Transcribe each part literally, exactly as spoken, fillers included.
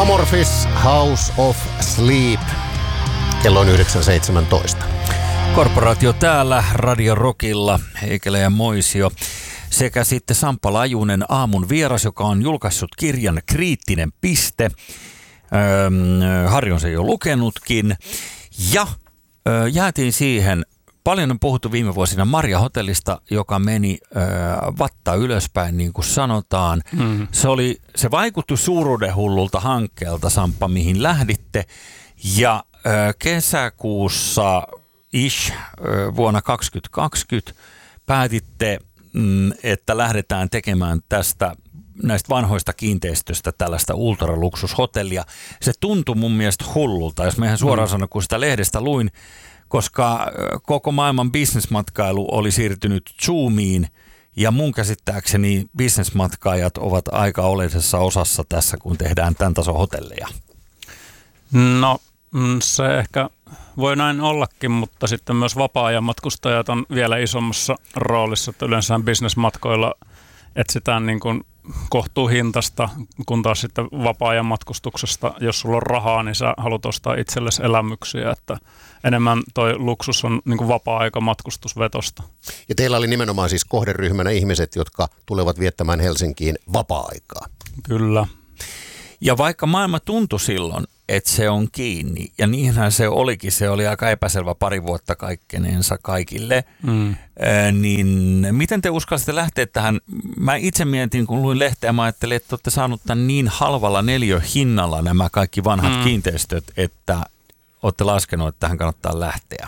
Amorphis House of Sleep. Kello on yhdeksän seitsemäntoista. Korporaatio täällä Radio Rockilla, Heikelä ja Moisio. Sekä sitten Samppa Lajunen, aamun vieras, joka on julkaissut kirjan Kriittinen piste. Öö, Harri on se jo lukenutkin. Ja öö, jäätiin siihen, paljon on puhuttu viime vuosina Marja Hotellista, joka meni öö, vatta ylöspäin, niin kuin sanotaan. Mm. Se, oli, se vaikutti suuruudenhullulta hankkeelta, Samppa, mihin lähditte. Ja öö, kesäkuussa ish, öö, vuonna kaksituhattakaksikymmentä päätitte, mm, että lähdetään tekemään tästä näistä vanhoista kiinteistöistä tällaista ultraluksushotellia. Se tuntui mun mielestä hullulta, jos mä ihan suoraan mm. sanon, kun sitä lehdestä luin, koska koko maailman bisnesmatkailu oli siirtynyt Zoomiin, ja mun käsittääkseni bisnesmatkaajat ovat aika oleellisessa osassa tässä, kun tehdään tämän tason hotelleja. No, se ehkä voi näin ollakin, mutta sitten myös vapaa-ajan matkustajat on vielä isommassa roolissa, että yleensä bisnesmatkoilla etsitään niin kuin kohtuuhintasta, kun taas sitten vapaa-ajan matkustuksesta, jos sulla on rahaa, niin sä haluat ostaa itsellesi elämyksiä, että enemmän toi luksus on niin kuin vapaa-aika matkustusvetosta. Ja teillä oli nimenomaan siis kohderyhmänä ihmiset, jotka tulevat viettämään Helsinkiin vapaa-aikaa. Kyllä. Ja vaikka maailma tuntui silloin, että se on kiinni, ja niinhän se olikin, se oli aika epäselvä pari vuotta kaikkeneensa kaikille, mm. ää, niin miten te uskalsitte lähteä tähän? Mä itse mietin, kun luin lehteä, mä ajattelin, että olette saanut tämän niin halvalla neliöhinnalla nämä kaikki vanhat mm. kiinteistöt, että olette laskenut, että tähän kannattaa lähteä.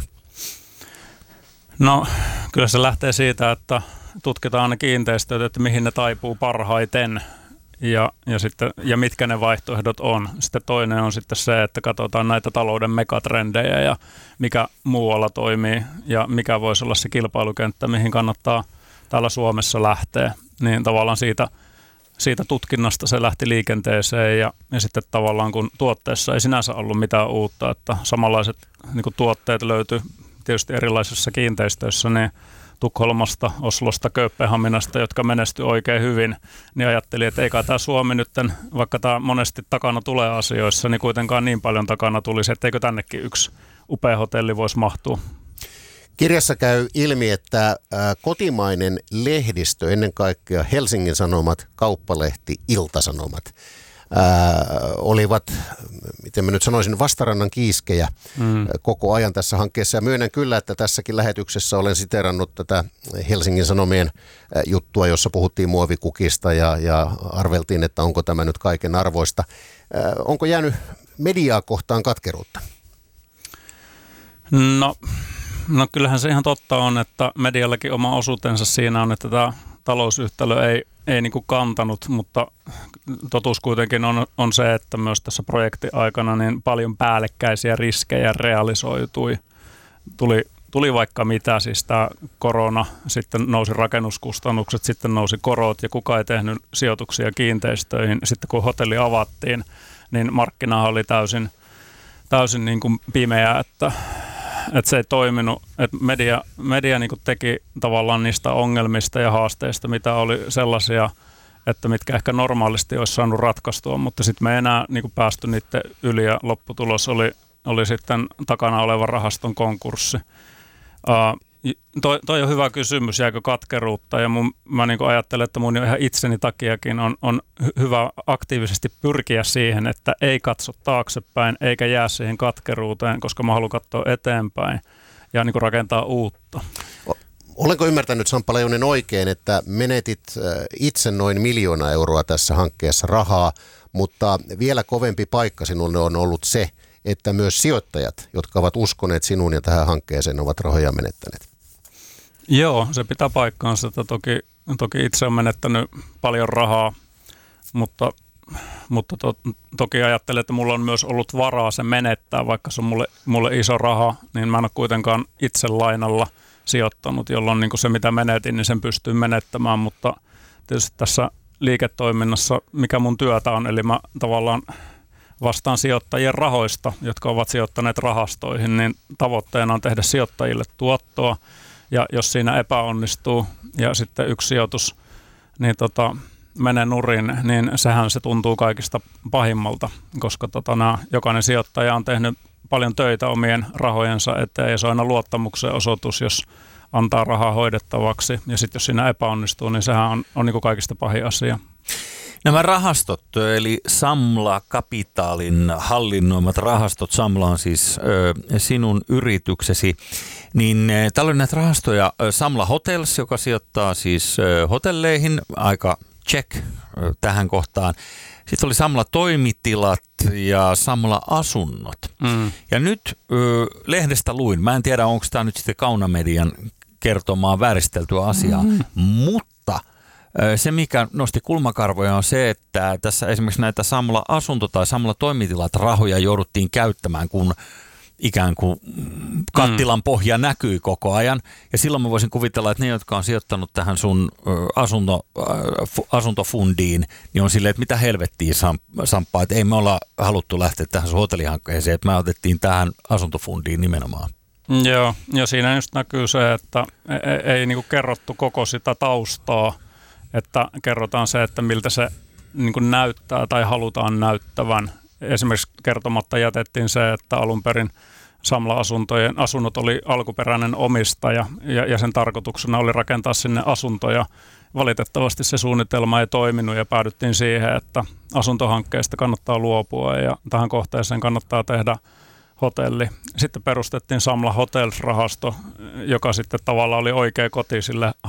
No, kyllä se lähtee siitä, että tutkitaan ne kiinteistöt, että mihin ne taipuu parhaiten. Ja, ja, sitten, ja mitkä ne vaihtoehdot on. Sitten toinen on sitten se, että katsotaan näitä talouden megatrendejä ja mikä muualla toimii ja mikä voisi olla se kilpailukenttä, mihin kannattaa täällä Suomessa lähteä. Niin tavallaan siitä, siitä tutkinnasta se lähti liikenteeseen ja, ja sitten tavallaan kun tuotteessa ei sinänsä ollut mitään uutta, että samanlaiset niin kuin tuotteet löytyi tietysti erilaisissa kiinteistöissä, niin Tukholmasta, Oslosta, Kööpenhaminasta, jotka menestyi oikein hyvin, niin ajattelin, että eikä tämä Suomi nyt, vaikka tämä monesti takana tulee asioissa, niin kuitenkaan niin paljon takana tulisi, että eikö tännekin yksi upea hotelli voisi mahtua. Kirjassa käy ilmi, että kotimainen lehdistö, ennen kaikkea Helsingin Sanomat, Kauppalehti, Ilta-Sanomat, Ää, olivat, miten mä nyt sanoisin, vastarannan kiiskejä mm. koko ajan tässä hankkeessa. Ja myönnän kyllä, että tässäkin lähetyksessä olen siteerannut tätä Helsingin Sanomien juttua, jossa puhuttiin muovikukista ja, ja arveltiin, että onko tämä nyt kaiken arvoista. Ää, onko jäänyt mediaa kohtaan katkeruutta? No, no kyllähän se ihan totta on, että mediallakin oma osuutensa siinä on, että tämä talousyhtälö ei ei niin kuin kantanut, mutta totuus kuitenkin on, on se, että myös tässä projektiaikana niin paljon päällekkäisiä riskejä realisoitui. Tuli, tuli vaikka mitä, siis tämä korona, sitten nousi rakennuskustannukset, sitten nousi korot ja kukaan ei tehnyt sijoituksia kiinteistöihin. Sitten kun hotelli avattiin, niin markkina oli täysin, täysin niin kuin pimeä, että että se ei toiminut, että media, media niin kuin teki tavallaan niistä ongelmista ja haasteista, mitä oli sellaisia, että mitkä ehkä normaalisti olisi saanut ratkaistua, mutta sitten me ei enää niin kuin päästy niiden yli ja lopputulos oli, oli sitten takana olevan rahaston konkurssi. Uh, toi, toi on hyvä kysymys, jääkö katkeruutta, ja mun, mä niin kuin ajattelen, että mun jo ihan itseni takiakin on, on hyvä aktiivisesti pyrkiä siihen, että ei katso taaksepäin eikä jää siihen katkeruuteen, koska mä haluan katsoa eteenpäin ja niin kuin rakentaa uutta. Olenko ymmärtänyt, Samppa Lajunen, oikein, että menetit itse noin miljoona euroa tässä hankkeessa rahaa, mutta vielä kovempi paikka sinulle on ollut se, että myös sijoittajat, jotka ovat uskoneet sinuun ja tähän hankkeeseen, ovat rahoja menettäneet? Joo, se pitää paikkaansa, että toki, toki itse olen menettänyt paljon rahaa, mutta, mutta to, toki ajattelen, että mulla on myös ollut varaa se menettää, vaikka se on mulle, mulle iso raha, niin mä en ole kuitenkaan itse lainalla sijoittanut, jolloin niin kuin se mitä menetin, niin sen pystyy menettämään, mutta tietysti tässä liiketoiminnassa, mikä mun työtä on, eli mä tavallaan vastaan sijoittajien rahoista, jotka ovat sijoittaneet rahastoihin, niin tavoitteena on tehdä sijoittajille tuottoa, ja jos siinä epäonnistuu ja sitten yksi sijoitus, niin tota, menee nurin, niin sehän se tuntuu kaikista pahimmalta, koska tota, nää, jokainen sijoittaja on tehnyt paljon töitä omien rahojensa eteen ja se on aina luottamuksen osoitus, jos antaa rahaa hoidettavaksi ja sitten jos siinä epäonnistuu, niin sehän on, on niin kuin kaikista pahin asia. Nämä rahastot, eli Samla Kapitaalin hallinnoimat rahastot, Samla on siis ö, sinun yrityksesi, niin ö, täällä on näitä rahastoja, ö, Samla Hotels, joka sijoittaa siis ö, hotelleihin, aika check ö, tähän kohtaan. Sitten oli Samla Toimitilat ja Samla Asunnot. Mm. Ja nyt ö, lehdestä luin, mä en tiedä onko tämä nyt sitten Kaunamedian kertomaa vääristeltyä asiaa, mm. mutta se, mikä nosti kulmakarvoja, on se, että tässä esimerkiksi näitä Samla Asunto- tai Samla Toimitilat rahoja jouduttiin käyttämään, kun ikään kuin kattilan pohja näkyi koko ajan. Ja silloin mä voisin kuvitella, että ne, jotka on sijoittanut tähän sun asunto, asuntofundiin, niin on silleen, että mitä helvettiä Samppaa, että ei me olla haluttu lähteä tähän sun hotellihankkeeseen, että me otettiin tähän asuntofundiin nimenomaan. Joo, ja siinä just näkyy se, että ei, ei niinku kerrottu koko sitä taustaa, että kerrotaan se, että miltä se niin kuin näyttää tai halutaan näyttävän. Esimerkiksi kertomatta jätettiin se, että alun perin Samla-asuntojen asunnot oli alkuperäinen omistaja ja, ja sen tarkoituksena oli rakentaa sinne asuntoja. Valitettavasti se suunnitelma ei toiminut ja päädyttiin siihen, että asuntohankkeesta kannattaa luopua ja tähän kohteeseen kannattaa tehdä hotelli. Sitten perustettiin Samla Hotels-rahasto, joka sitten tavallaan oli oikea koti sille